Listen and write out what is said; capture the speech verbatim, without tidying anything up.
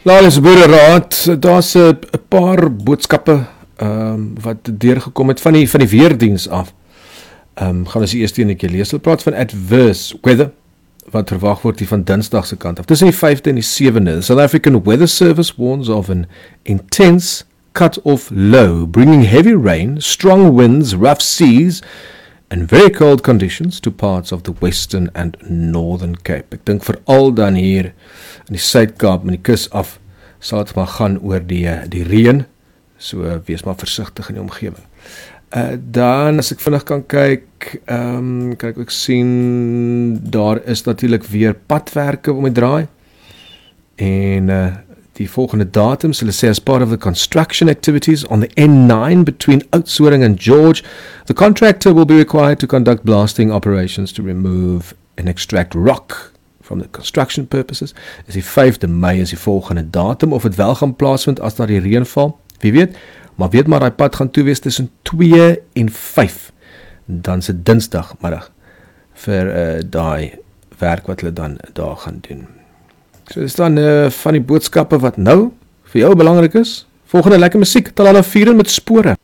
Laat boere raad, daar's 'n paar boodskappe um, wat deurgekom het van die, van die weerdiens af. Um, gaan ons die eerste ene keer lees. Hulle praat van adverse weather, wat verwag word hier van Dinsdag se kant af. Tussen die vyfde en die sewende. The South African Weather Service warns of an intense cut-off low, bringing heavy rain, strong winds, rough seas, and very cold conditions to parts of the Western and Northern Cape. Ek dink veral dan hier in die Suid-Kaap, met die kus af, sal het maar gaan oor die, die reën, so wees maar versigtig in die omgewing. Uh, dan, as ek vinnig kan kyk, um, kan ek ook sien, daar is natuurlijk weer padwerke om die draai, en uh, die volgende datums, hulle sê as part of the construction activities on the N nine between Oudtshoorn and George, the contractor will be required to conduct blasting operations to remove and extract rock from the construction purposes. Is die vyfde Mei is die volgende datum, of het wel gaan plaasvind as daar die reën val, wie weet, maar weet maar, die pad gaan toewees tussen twee en vyf, dan is dit dinsdagmiddag, vir uh, die werk wat hulle dan daar gaan doen. So is dan uh, van die boodskappe wat nou vir jou belangrik is. Volgende lekker musiek, Talana Vieren met Spore.